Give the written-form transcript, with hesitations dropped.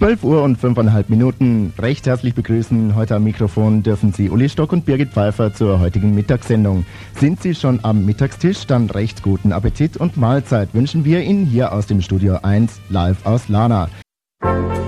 12 Uhr und 5,5 Minuten. Recht herzlich begrüßen. Heute am Mikrofon dürfen Sie Uli Stock und Birgit Pfeiffer zur heutigen Mittagssendung. Sind Sie schon am Mittagstisch? Dann recht guten Appetit und Mahlzeit wünschen wir Ihnen hier aus dem Studio 1 live aus Lana.